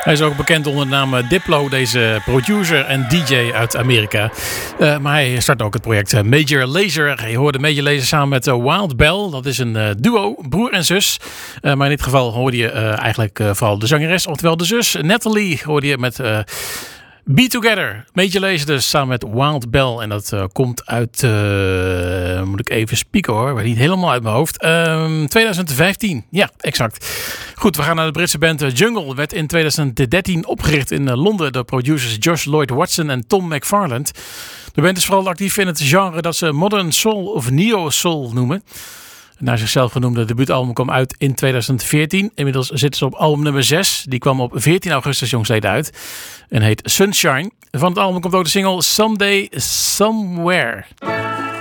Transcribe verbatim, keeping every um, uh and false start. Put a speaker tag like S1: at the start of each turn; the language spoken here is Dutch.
S1: Hij is ook bekend onder de naam Diplo, deze producer en D J uit Amerika. Uh, maar hij start ook het project Major Lazer. Je hoorde Major Lazer samen met uh, Wild Bell. Dat is een uh, duo, broer en zus. Uh, maar in dit geval hoorde je uh, eigenlijk uh, vooral de zangeres, oftewel de zus. Natalie hoorde je met... Uh, Be Together, Major Lazer dus, samen met Wild Bell. En dat uh, komt uit, uh, moet ik even spieken hoor, maar niet helemaal uit mijn hoofd. Um, twintig vijftien, ja, exact. Goed, we gaan naar de Britse band uh, Jungle. Werd in twintig dertien opgericht in uh, Londen door producers Josh Lloyd Watson en Tom McFarland. De band is vooral actief in het genre dat ze Modern Soul of Neo Soul noemen. Naar zichzelf genoemde debuutalbum kwam uit in twintig veertien. Inmiddels zitten ze op album nummer zes. Die kwam op veertien augustus jongsleden uit. En heet Sunshine. Van het album komt ook de single Someday Somewhere.